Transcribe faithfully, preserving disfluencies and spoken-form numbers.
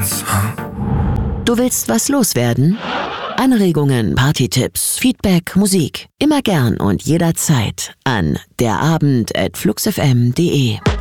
was, hm? Du willst was loswerden? Anregungen, Partytipps, Feedback, Musik. Immer gern und jederzeit an derabend at fluxfm punkt de.